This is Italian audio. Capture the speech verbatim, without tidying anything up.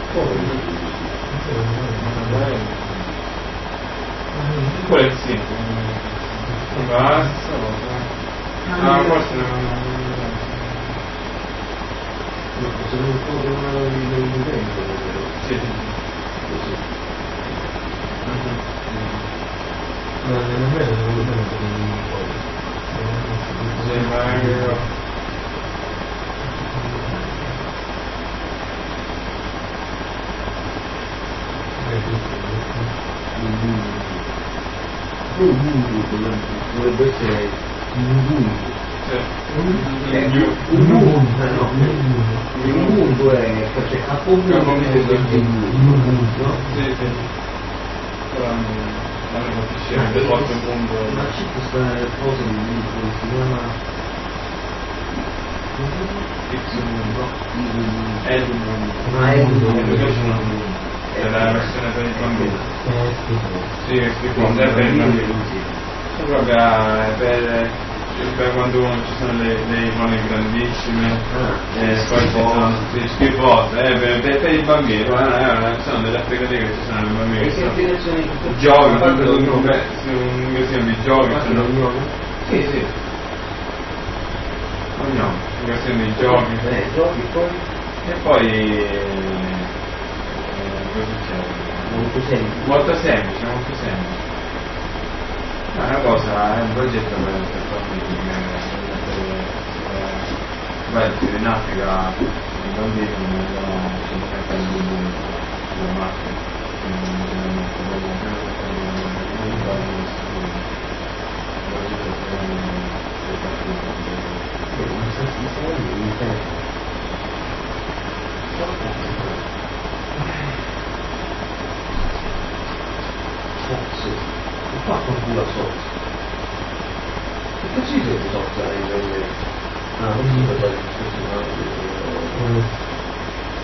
Pure sì, basta, ah, forse non... No, sono un po' dell'invento, sì, così. Ma non è assolutamente un po'. sì, ma io... Dovrebbe essere un mondo. Sì. Un mondo, no? Il mondo è perché capo mondo è il mondo, no? Sì, sì. Però non mi capisce anche sotto il mondo. Ma c'è questa cosa di come si chiama? X mondo. È il mondo. Ma è il mondo. È la versione per i bambini. Sì, è scritto per i bambini. È proprio per, per quando ci sono le, le icone grandissime, ah, e poi ci sono sì, schifose, eh, per, per, per i bambini, ma eh, sono delle applicativi che ci sono per i bambini. E che applicazioni? Giochi, un casino di giochi. Sì, sì. No, un casino di giochi. Eh, giochi poi? E poi... Eh, cosa c'è? Molto semplice. Molto semplice, molto semplice. È una cosa, è un progetto per per in Africa i bambini non sono sempre al buio sulla macchina, ho fatto un culo sotto. Che così si sotto a livello... Ah, non si può fare questo,